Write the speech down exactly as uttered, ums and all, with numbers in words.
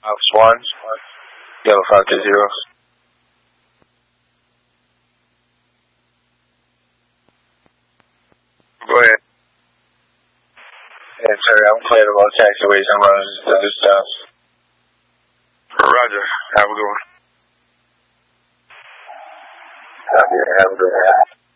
Ops one, Yellow five two zero. Go ahead. Yes, sir. I'm clear of all taxiways and runs to this stop. Roger. Have a good one. Have a good one.